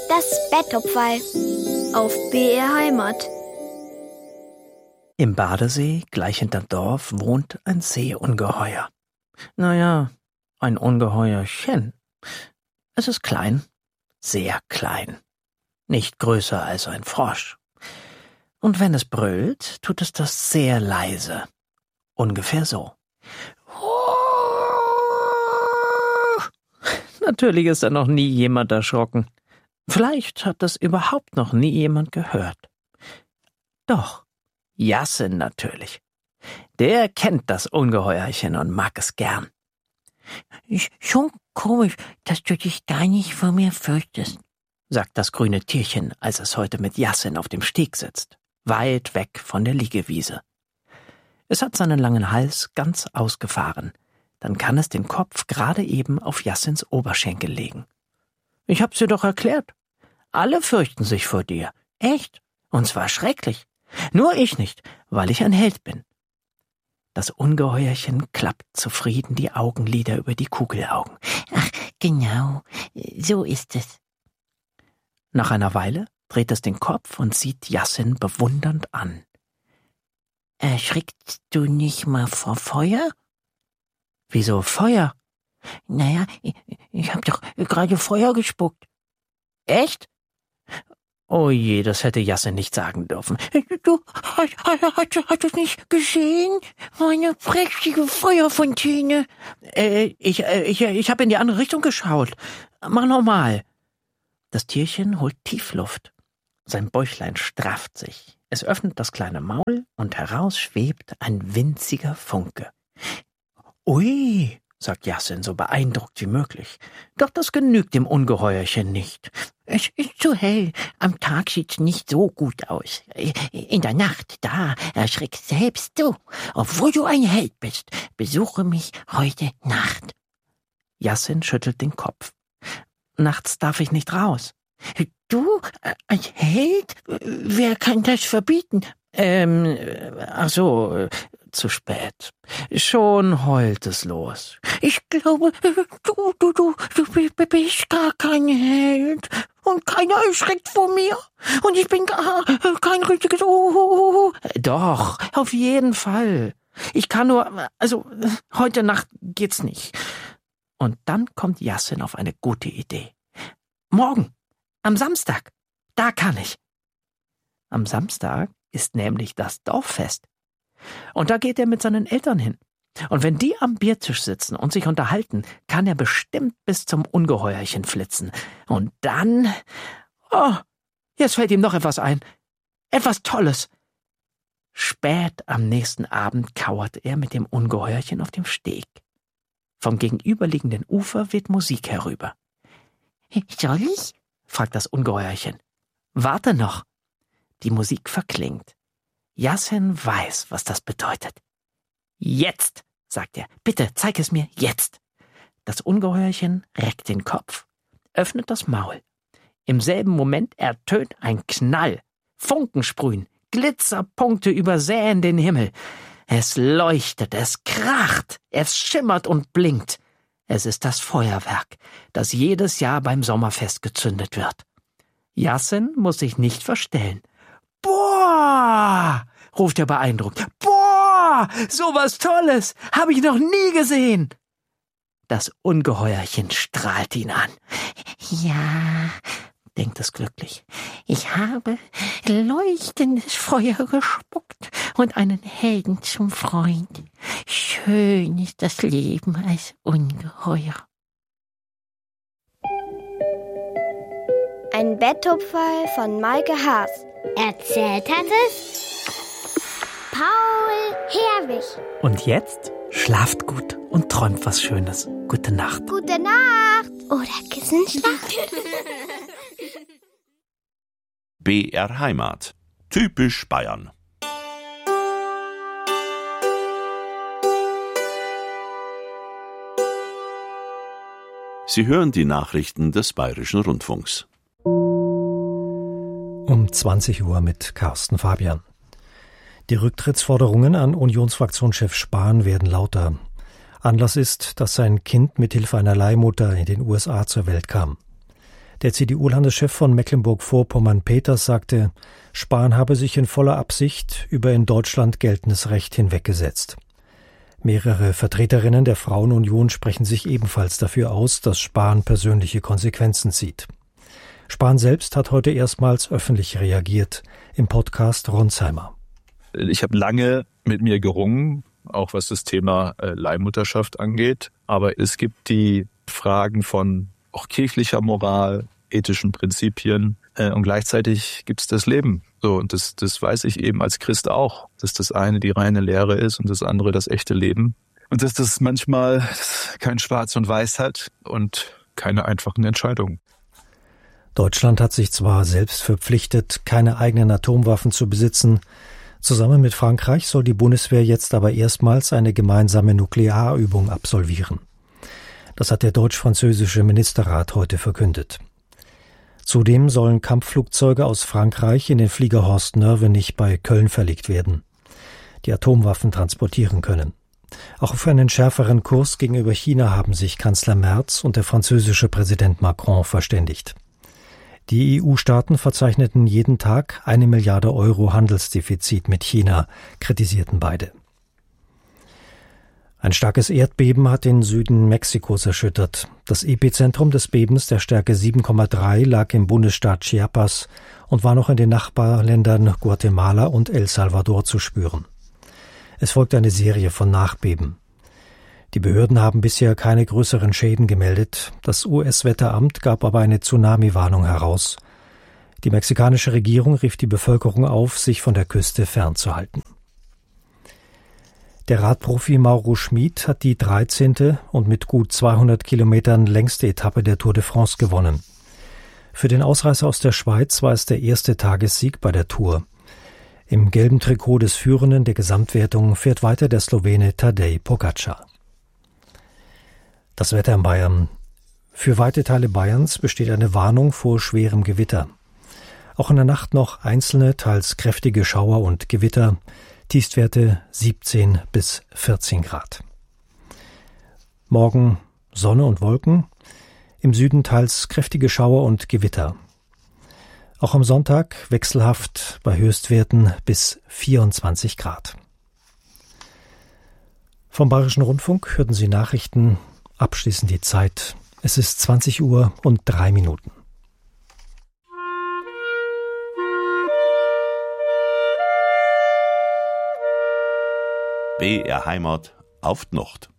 Das Betthupferl auf BR Heimat. Im Badesee, gleich hinterm Dorf, wohnt ein Seeungeheuer. Naja, ein Ungeheuerchen. Es ist klein, sehr klein. Nicht größer als ein Frosch. Und wenn es brüllt, tut es das sehr leise. Ungefähr so. Natürlich ist da noch nie jemand erschrocken. Vielleicht hat das überhaupt noch nie jemand gehört. Doch, Yasin natürlich. Der kennt das Ungeheuerchen und mag es gern. Schon komisch, dass du dich gar nicht vor mir fürchtest, sagt das grüne Tierchen, als es heute mit Yasin auf dem Steg sitzt, weit weg von der Liegewiese. Es hat seinen langen Hals ganz ausgefahren. Dann kann es den Kopf gerade eben auf Yasins Oberschenkel legen. Ich hab's dir doch erklärt. Alle fürchten sich vor dir. Echt? Und zwar schrecklich. Nur ich nicht, weil ich ein Held bin. Das Ungeheuerchen klappt zufrieden die Augenlider über die Kugelaugen. Ach, genau, so ist es. Nach einer Weile dreht es den Kopf und sieht Yasin bewundernd an. Erschrickst du nicht mal vor Feuer? Wieso Feuer? Naja, ich hab doch gerade Feuer gespuckt. Echt? Oh je, das hätte Yasin nicht sagen dürfen. Du hast du nicht gesehen? Meine prächtige Feuerfontäne. Ich hab in die andere Richtung geschaut. Mach nochmal. Das Tierchen holt Tiefluft. Sein Bäuchlein strafft sich. Es öffnet das kleine Maul und heraus schwebt ein winziger Funke. Ui, sagt Yasin so beeindruckt wie möglich. Doch das genügt dem Ungeheuerchen nicht. Es ist zu hell. Am Tag sieht's nicht so gut aus. In der Nacht, da erschrickst selbst du. Obwohl du ein Held bist, besuche mich heute Nacht. Yasin schüttelt den Kopf. Nachts darf ich nicht raus. Du, ein Held? Wer kann das verbieten? Ach so, zu spät. Schon heult es los. Ich glaube, du bist gar kein Held. Und keiner erschreckt vor mir. Und ich bin gar kein richtiges Doch, auf jeden Fall. Ich kann nur, heute Nacht geht's nicht. Und dann kommt Yasin auf eine gute Idee. Morgen, am Samstag, da kann ich. Am Samstag ist nämlich das Dorffest. Und da geht er mit seinen Eltern hin. Und wenn die am Biertisch sitzen und sich unterhalten, kann er bestimmt bis zum Ungeheuerchen flitzen. Und dann, jetzt fällt ihm noch etwas ein. Etwas Tolles. Spät am nächsten Abend kauert er mit dem Ungeheuerchen auf dem Steg. Vom gegenüberliegenden Ufer weht Musik herüber. Soll ich? Fragt das Ungeheuerchen. Warte noch. Die Musik verklingt. Yasin weiß, was das bedeutet. Jetzt, sagt er. Bitte, zeig es mir jetzt. Das Ungeheuerchen reckt den Kopf, öffnet das Maul. Im selben Moment ertönt ein Knall. Funken sprühen, Glitzerpunkte übersäen den Himmel. Es leuchtet, es kracht, es schimmert und blinkt. Es ist das Feuerwerk, das jedes Jahr beim Sommerfest gezündet wird. Yasin muss sich nicht verstellen. Boah, ruft er beeindruckt. Boah, sowas Tolles, habe ich noch nie gesehen. Das Ungeheuerchen strahlt ihn an. Ja, denkt es glücklich. Ich habe leuchtendes Feuer gespuckt und einen Helden zum Freund. Schön ist das Leben als Ungeheuer. Ein Betthupferl von Maike Haas. Erzählt hat es Paul Herwig. Und jetzt schlaft gut und träumt was Schönes. Gute Nacht. Gute Nacht. Oder Kissenschlacht. BR Heimat. Typisch Bayern. Sie hören die Nachrichten des Bayerischen Rundfunks. Um 20 Uhr mit Carsten Fabian. Die Rücktrittsforderungen an Unionsfraktionschef Spahn werden lauter. Anlass ist, dass sein Kind mithilfe einer Leihmutter in den USA zur Welt kam. Der CDU-Landeschef von Mecklenburg-Vorpommern, Peters, sagte, Spahn habe sich in voller Absicht über in Deutschland geltendes Recht hinweggesetzt. Mehrere Vertreterinnen der Frauenunion sprechen sich ebenfalls dafür aus, dass Spahn persönliche Konsequenzen zieht. Spahn selbst hat heute erstmals öffentlich reagiert im Podcast Ronsheimer. Ich habe lange mit mir gerungen, auch was das Thema Leihmutterschaft angeht. Aber es gibt die Fragen von auch kirchlicher Moral, ethischen Prinzipien und gleichzeitig gibt es das Leben. So, und das weiß ich eben als Christ auch, dass das eine die reine Lehre ist und das andere das echte Leben. Und dass das manchmal kein Schwarz und Weiß hat und keine einfachen Entscheidungen. Deutschland hat sich zwar selbst verpflichtet, keine eigenen Atomwaffen zu besitzen. Zusammen mit Frankreich soll die Bundeswehr jetzt aber erstmals eine gemeinsame Nuklearübung absolvieren. Das hat der deutsch-französische Ministerrat heute verkündet. Zudem sollen Kampfflugzeuge aus Frankreich in den Flieger Horst Nörvenich bei Köln verlegt werden, die Atomwaffen transportieren können. Auch auf einen schärferen Kurs gegenüber China haben sich Kanzler Merz und der französische Präsident Macron verständigt. Die EU-Staaten verzeichneten jeden Tag 1 Milliarde Euro Handelsdefizit mit China, kritisierten beide. Ein starkes Erdbeben hat den Süden Mexikos erschüttert. Das Epizentrum des Bebens der Stärke 7,3 lag im Bundesstaat Chiapas und war noch in den Nachbarländern Guatemala und El Salvador zu spüren. Es folgte eine Serie von Nachbeben. Die Behörden haben bisher keine größeren Schäden gemeldet. Das US-Wetteramt gab aber eine Tsunami-Warnung heraus. Die mexikanische Regierung rief die Bevölkerung auf, sich von der Küste fernzuhalten. Der Radprofi Mauro Schmid hat die 13. und mit gut 200 Kilometern längste Etappe der Tour de France gewonnen. Für den Ausreißer aus der Schweiz war es der erste Tagessieg bei der Tour. Im gelben Trikot des Führenden der Gesamtwertung fährt weiter der Slowene Tadej Pogačar. Das Wetter in Bayern. Für weite Teile Bayerns besteht eine Warnung vor schwerem Gewitter. Auch in der Nacht noch einzelne, teils kräftige Schauer und Gewitter. Tiefstwerte 17 bis 14 Grad. Morgen Sonne und Wolken. Im Süden teils kräftige Schauer und Gewitter. Auch am Sonntag wechselhaft bei Höchstwerten bis 24 Grad. Vom Bayerischen Rundfunk hörten Sie Nachrichten. Abschließend die Zeit. Es ist 20 Uhr und 3 Minuten. BR Heimat auf die Nacht.